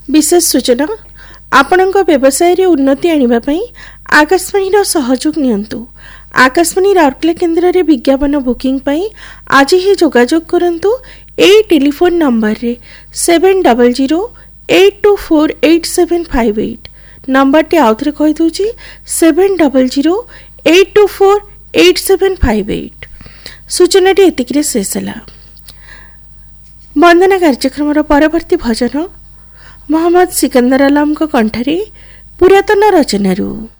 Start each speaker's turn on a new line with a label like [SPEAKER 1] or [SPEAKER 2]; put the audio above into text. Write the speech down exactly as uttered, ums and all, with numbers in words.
[SPEAKER 1] विशेष सूचना आपणଙ୍କ व्यवसाय रे उन्नति आनिबा पई आकाशवाणी रो सहयोग नियंतु। आकाशवाणी राउरकेला केंद्र रे विज्ञापन बुकिंग पई आज ही जोगाजोग करंतु। ए टेलीफोन नंबर रे seven double zero eight to four eight seven five eight number T आउथरे कहि दूची seven double zero eight to four eight seven five eight. सूचना टी एतिकरे शेष हला। वंदना कार्यक्रम रो परवर्ती भजन मोहम्मद सिकंदर आलम को कंठरे पुरातन रचनारू।